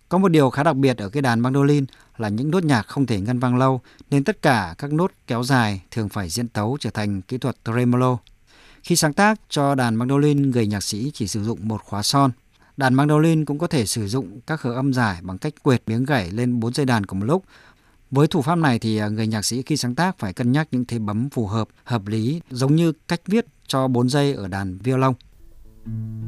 Có một điều khá đặc biệt ở cái đàn mandolin là những nốt nhạc không thể ngân vang lâu, nên tất cả các nốt kéo dài thường phải diễn tấu trở thành kỹ thuật tremolo. Khi sáng tác cho đàn mandolin, người nhạc sĩ chỉ sử dụng một khóa son. Đàn mandolin cũng có thể sử dụng các hợp âm dài bằng cách quệt miếng gảy lên 4 dây đàn cùng một lúc. Với thủ pháp này thì người nhạc sĩ khi sáng tác phải cân nhắc những thế bấm phù hợp, hợp lý, giống như cách viết cho 4 dây ở đàn violon.